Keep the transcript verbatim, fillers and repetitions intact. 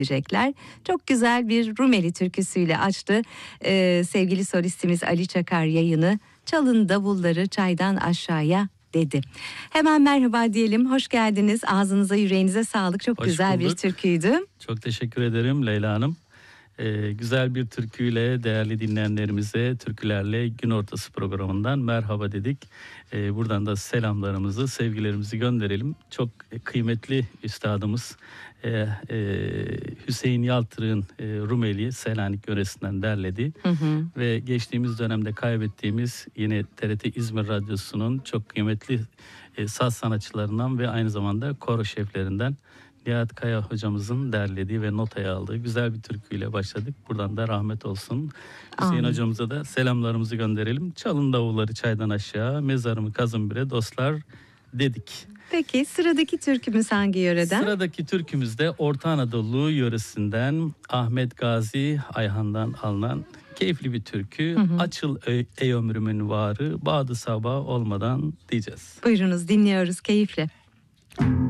edecekler. Çok güzel bir Rumeli türküsüyle açtı ee, sevgili solistimiz Ali Çakar yayını. Çalın davulları çaydan aşağıya dedi. Hemen merhaba diyelim. Hoş geldiniz. Ağzınıza yüreğinize sağlık. Çok Hoş güzel bulduk. bir türküydü. Çok teşekkür ederim Leyla Hanım. Ee, güzel bir türküyle değerli dinleyenlerimize Türkülerle Gün Ortası programından merhaba dedik. Ee, buradan da selamlarımızı, sevgilerimizi gönderelim. Çok kıymetli üstadımız e, e, Hüseyin Yaltırık'ın e, Rumeli Selanik yöresinden derledi. Hı hı. Ve geçtiğimiz dönemde kaybettiğimiz yine T R T İzmir Radyosu'nun çok kıymetli e, saz sanatçılarından ve aynı zamanda koro şeflerinden Nihat Kaya hocamızın derlediği ve notaya aldığı güzel bir türküyle başladık. Buradan da rahmet olsun. Hüseyin Amin. hocamıza da selamlarımızı gönderelim. Çalın davulları çaydan aşağı, mezarımı kazın bire dostlar dedik. Peki sıradaki türkümüz hangi yöreden? Sıradaki türkümüz de Orta Anadolu yöresinden Ahmet Gazi Ayhan'dan alınan keyifli bir türkü. Hı hı. Açıl ey, ey ömrümün varı, bağdı sabah olmadan diyeceğiz. Buyurunuz, dinliyoruz keyifle.